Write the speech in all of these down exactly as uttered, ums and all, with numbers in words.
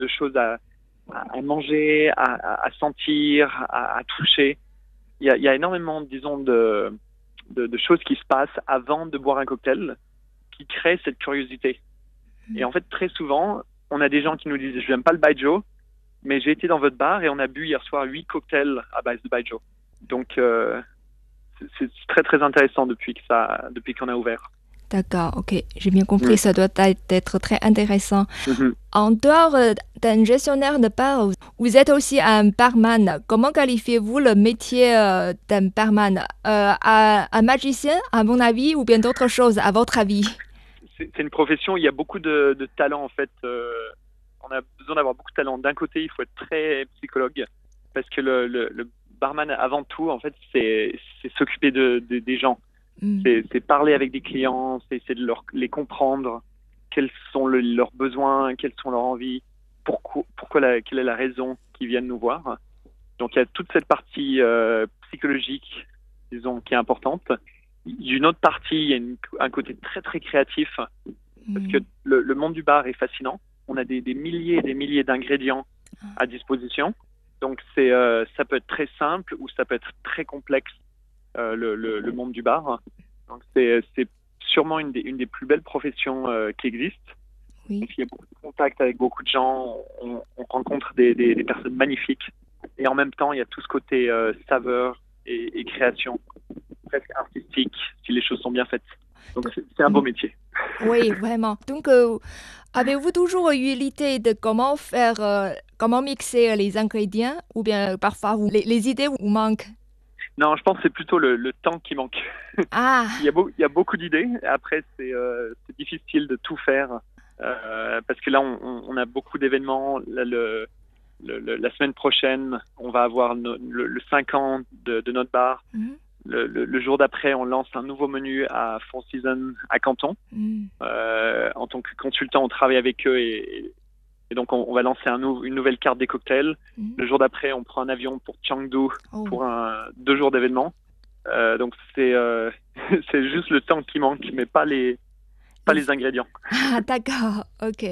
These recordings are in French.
de choses à, à, à manger, à, à, à sentir, à, à toucher. Il y a, il y a énormément, disons, de, de, de choses qui se passent avant de boire un cocktail qui créent cette curiosité. Et en fait, très souvent, on a des gens qui nous disent « Je n'aime pas le baijiu, mais j'ai été dans votre bar et on a bu hier soir huit cocktails à base de baijiu. » Donc, euh, c'est, c'est très, très intéressant depuis, que ça, depuis qu'on a ouvert. D'accord, ok, j'ai bien compris, Mm. ça doit être très intéressant. Mm-hmm. En dehors d'un gestionnaire de bar, vous êtes aussi un barman. Comment qualifiez-vous le métier d'un barman? euh, un, un magicien, à mon avis, ou bien d'autres choses, à votre avis? C'est, c'est une profession où il y a beaucoup de, de talent, en fait. Euh, on a besoin d'avoir beaucoup de talent. D'un côté, il faut être très psychologue, parce que le, le, le barman, avant tout, en fait, c'est, c'est s'occuper de, de, des gens. Mm. C'est, c'est parler avec des clients, c'est essayer de leur, les comprendre, quels sont le, leurs besoins, quelles sont leurs envies, pourquoi, pourquoi la, quelle est la raison qu'ils viennent nous voir. Donc il y a toute cette partie euh, psychologique, disons, qui est importante. D'une autre partie, il y a une, un côté très très créatif, parce que le, le monde du bar est fascinant. On a des, des milliers et des milliers d'ingrédients à disposition. Donc c'est, euh, ça peut être très simple ou ça peut être très complexe. Euh, le, le, le monde du bar. Donc c'est, c'est sûrement une des, une des plus belles professions euh, qui existent. Oui. Donc, il y a beaucoup de contacts avec beaucoup de gens, on, on rencontre des, des, des personnes magnifiques. Et en même temps, il y a tout ce côté euh, saveur et, et création, presque artistique, si les choses sont bien faites. Donc c'est, c'est un beau métier. Oui, vraiment. Donc, euh, avez-vous toujours eu l'idée de comment faire, euh, comment mixer les ingrédients, ou bien parfois vous, les, les idées vous manquent? Non, je pense que c'est plutôt le, le temps qui manque. Ah. il, y a beau, il y a beaucoup d'idées. Après, c'est, euh, c'est difficile de tout faire euh, parce que là, on, on a beaucoup d'événements. Là, le, le, le, la semaine prochaine, on va avoir no, le, le cinq ans de, de notre bar. Mm-hmm. Le, le, le jour d'après, on lance un nouveau menu à Four Seasons à Canton. Mm. Euh, en tant que consultant, on travaille avec eux et, et donc on, on va lancer un nou, une nouvelle carte des cocktails. Mm. Le jour d'après, on prend un avion pour Chengdu oh. pour un, deux jours d'événement. Euh, donc c'est, euh, c'est juste le temps qui manque, mais pas les, pas les ingrédients. Ah, d'accord, ok.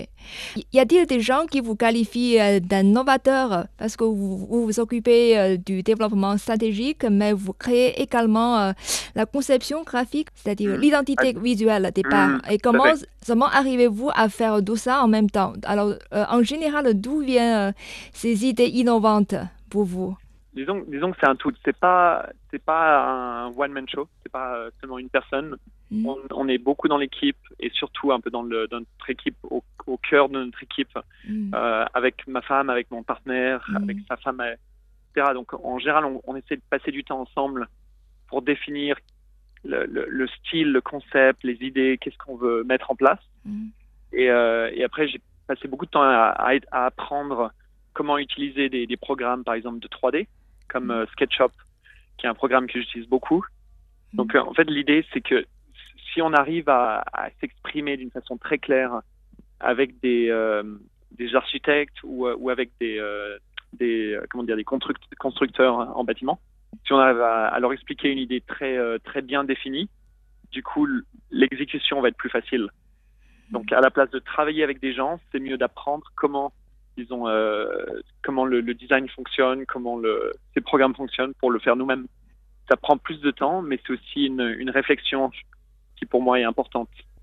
Y a-t-il des gens qui vous qualifient d'un novateur parce que vous vous, vous occupez du développement stratégique, mais vous créez également la conception graphique, c'est-à-dire mmh. l'identité ah. visuelle des bars. Mmh, Et comment, comment arrivez-vous à faire tout ça en même temps? Alors, euh, en général, d'où viennent ces idées innovantes pour vous? Disons, disons que c'est un tout. C'est pas, c'est pas un one-man show. C'est pas seulement une personne. Mmh. On, on est beaucoup dans l'équipe et surtout un peu dans, le, dans notre équipe, au, au cœur de notre équipe, mmh. euh, avec ma femme, avec mon partenaire, mmh. avec sa femme, et cetera. Donc en général, on, on essaie de passer du temps ensemble pour définir le, le, le style, le concept, les idées, qu'est-ce qu'on veut mettre en place. Mmh. Et, euh, et après, j'ai passé beaucoup de temps à, à, à apprendre comment utiliser des, des programmes, par exemple, de trois D, comme euh, SketchUp, qui est un programme que j'utilise beaucoup. Donc euh, en fait, l'idée, c'est que si on arrive à, à s'exprimer d'une façon très claire avec des, euh, des architectes ou, ou avec des, euh, des, comment dire, des construct- constructeurs en bâtiment, si on arrive à, à leur expliquer une idée très, euh, très bien définie, du coup, l'exécution va être plus facile. Donc, à la place de travailler avec des gens, c'est mieux d'apprendre comment, disons, euh, comment le, le design fonctionne, comment le, ces programmes fonctionnent pour le faire nous-mêmes. Ça prend plus de temps, mais c'est aussi une, une réflexion qui pour moi est importante.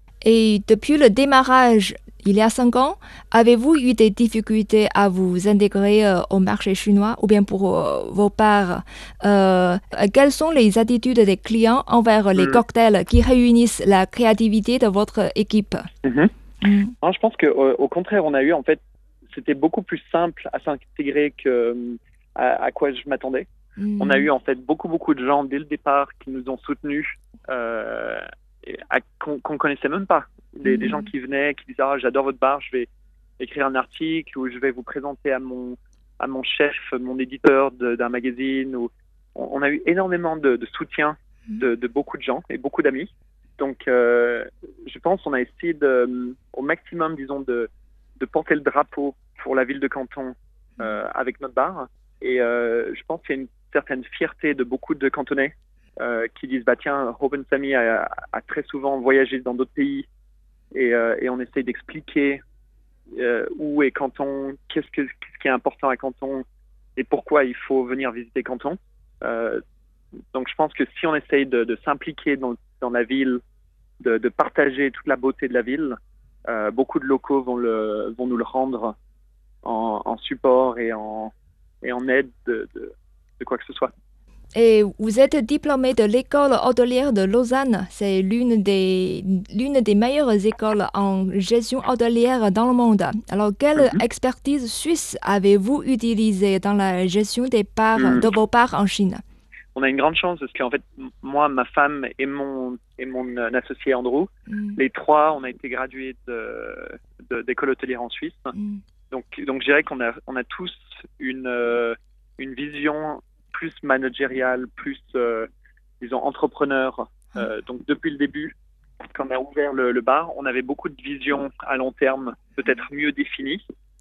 Et depuis le démarrage, il y a cinq ans, avez-vous eu des difficultés à vous intégrer euh, au marché chinois ou bien pour euh, vos parts euh, quelles sont les attitudes des clients envers les mmh. cocktails qui réunissent la créativité de votre équipe? mmh. Mmh. Non, je pense qu'au au contraire, on a eu, en fait, c'était beaucoup plus simple à s'intégrer que à, à quoi je m'attendais. Mmh. On a eu, en fait, beaucoup, beaucoup de gens dès le départ qui nous ont soutenus. Euh, À, qu'on, qu'on connaissait même pas. Des, mmh. des gens qui venaient, qui disaient ah, j'adore votre bar, je vais écrire un article ou je vais vous présenter à mon, à mon chef, mon éditeur de, d'un magazine. Ou... On, on a eu énormément de, de soutien de, de beaucoup de gens et beaucoup d'amis. Donc, euh, je pense qu'on a essayé de, au maximum, disons, de, de porter le drapeau pour la ville de Canton euh, avec notre bar. Et euh, je pense qu'il y a une certaine fierté de beaucoup de Cantonais Euh, qui disent bah tiens, Robin Samy a, a très souvent voyagé dans d'autres pays et, euh, et on essaye d'expliquer euh, où est Canton, qu'est-ce, que, qu'est-ce qui est important à Canton et pourquoi il faut venir visiter Canton. Euh, donc je pense que si on essaye de, de s'impliquer dans, dans la ville, de, de partager toute la beauté de la ville, euh, beaucoup de locaux vont, le, vont nous le rendre en, en support et en, et en aide de, de, de quoi que ce soit. Et vous êtes diplômé de l'école hôtelière de Lausanne. C'est l'une des, l'une des meilleures écoles en gestion hôtelière dans le monde. Alors, quelle Mm-hmm. expertise suisse avez-vous utilisée dans la gestion des parts, Mm. de vos parts en Chine? On a une grande chance parce qu'en fait, moi, ma femme et mon, et mon associé Andrew, mm. les trois, on a été gradués de, de, d'école hôtelière en Suisse. Mm. Donc, donc, je dirais qu'on a, on a tous une, euh, une vision plus managériale, plus, euh, disons, entrepreneur. Euh, donc, depuis le début, quand on a ouvert le, le bar, on avait beaucoup de visions à long terme, peut-être mieux définies.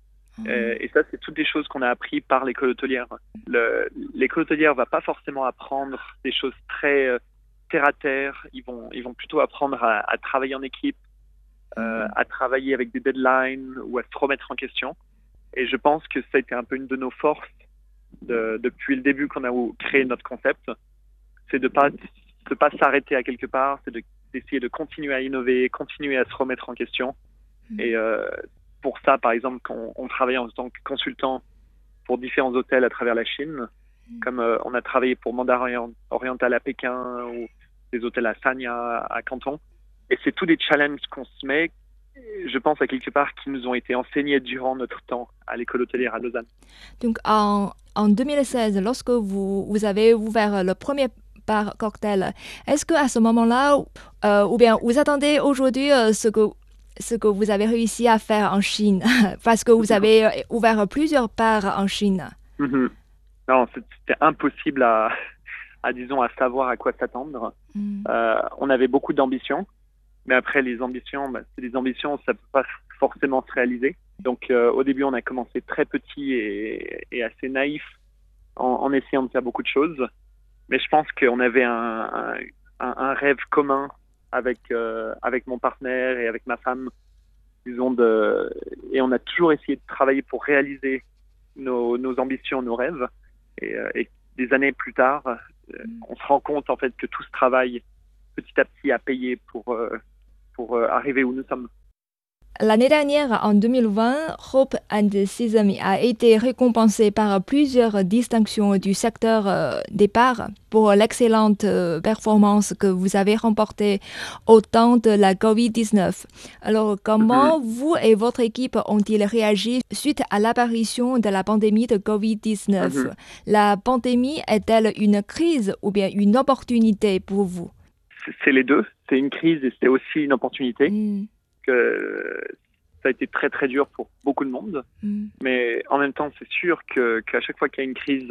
Euh, et ça, c'est toutes des choses qu'on a appris par l'école hôtelière. Le, l'école hôtelière va pas forcément apprendre des choses très euh, terre à terre. Ils vont, ils vont plutôt apprendre à, à travailler en équipe, euh, à travailler avec des deadlines ou à se remettre en question. Et je pense que ça a été un peu une de nos forces de, depuis le début qu'on a créé notre concept. C'est de pas, de pas s'arrêter à quelque part, c'est de, d'essayer de continuer à innover, continuer à se remettre en question. Et euh, pour ça, par exemple, quand on travaillait en tant que consultant pour différents hôtels à travers la Chine, mmh. comme euh, on a travaillé pour Mandarin Oriental à Pékin ou des hôtels à Sanya, à Canton. Et c'est tous des challenges qu'on se met, je pense, à quelque part, qui nous ont été enseignés durant notre temps à l'école hôtelière à Lausanne. Donc, en, en deux mille seize, lorsque vous, vous avez ouvert le premier bar cocktail, est-ce qu'à ce moment-là, euh, ou bien vous attendez aujourd'hui euh, ce que ce que vous avez réussi à faire en Chine, parce que vous avez ouvert plusieurs bars en Chine? Mm-hmm. Non, c'était impossible à, à, disons, à savoir à quoi s'attendre. Mm. Euh, on avait beaucoup d'ambitions, mais après, les ambitions, bah, c'est des ambitions, ça ne peut pas forcément se réaliser. Donc, euh, au début, on a commencé très petit et, et assez naïf en, en essayant de faire beaucoup de choses. Mais je pense qu'on avait un, un, un rêve commun avec euh, avec mon partenaire et avec ma femme, disons, de et on a toujours essayé de travailler pour réaliser nos, nos ambitions, nos rêves. Et, euh, et des années plus tard, euh, on se rend compte en fait que tout ce travail, petit à petit, a payé pour euh, pour euh, arriver où nous sommes. L'année dernière, en deux mille vingt, Hope and Sesame a été récompensé par plusieurs distinctions du secteur euh, des bars pour l'excellente euh, performance que vous avez remportée au temps de la covid dix-neuf. Alors, comment mm-hmm. vous et votre équipe ont-ils réagi suite à l'apparition de la pandémie de covid dix-neuf? Mm-hmm. La pandémie est-elle une crise ou bien une opportunité pour vous? C'est les deux. C'est une crise et c'est aussi une opportunité. Mm. Que ça a été très très dur pour beaucoup de monde, mm. mais en même temps c'est sûr que qu'à chaque fois qu'il y a une crise,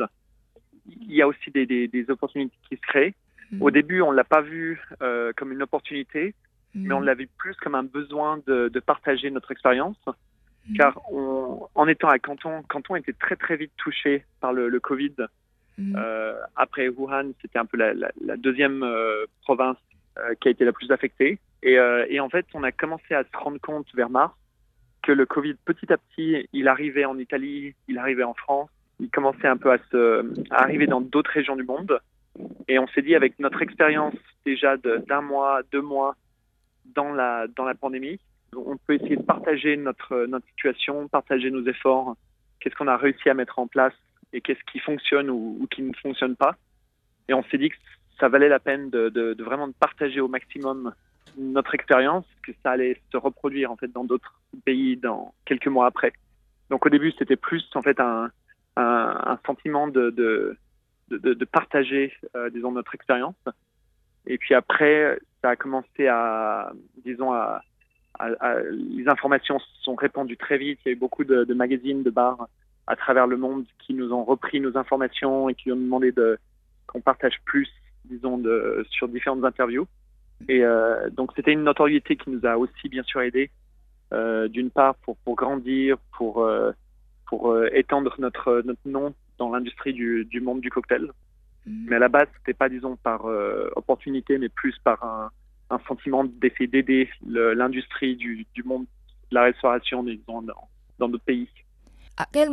il y a aussi des, des, des opportunités qui se créent. Mm. Au début on l'a pas vu euh, comme une opportunité, mm. mais on l'a vu plus comme un besoin de, de partager notre expérience, mm. car on, en étant à Canton, Canton était très très vite touché par le, le Covid. Mm. Euh, après Wuhan, c'était un peu la, la, la deuxième euh, province euh, qui a été la plus affectée. Et, euh, et en fait, on a commencé à se rendre compte vers mars que le Covid, petit à petit, il arrivait en Italie, il arrivait en France, il commençait un peu à, se, à arriver dans d'autres régions du monde. Et on s'est dit, avec notre expérience déjà de, d'un mois, deux mois dans la, dans la pandémie, on peut essayer de partager notre, notre situation, partager nos efforts, qu'est-ce qu'on a réussi à mettre en place et qu'est-ce qui fonctionne ou, ou qui ne fonctionne pas. Et on s'est dit que ça valait la peine de, de, de vraiment de partager au maximum notre expérience, que ça allait se reproduire en fait dans d'autres pays dans quelques mois après. Donc au début c'était plus en fait un, un, un sentiment de, de, de, de partager euh, disons notre expérience. Et puis après ça a commencé à disons à, à, à les informations se sont répandues très vite. Il y a eu beaucoup de, de magazines, de bars à travers le monde qui nous ont repris nos informations et qui ont demandé de qu'on partage plus disons de sur différentes interviews. Et euh, donc c'était une notoriété qui nous a aussi bien sûr aidé, euh, d'une part pour, pour grandir, pour, euh, pour euh, étendre notre, notre nom dans l'industrie du, du monde du cocktail. Mmh. Mais à la base, c'était pas disons par euh, opportunité, mais plus par un, un sentiment d'essayer d'aider le, l'industrie du, du monde la restauration, disons, dans dans d'autres pays. À quel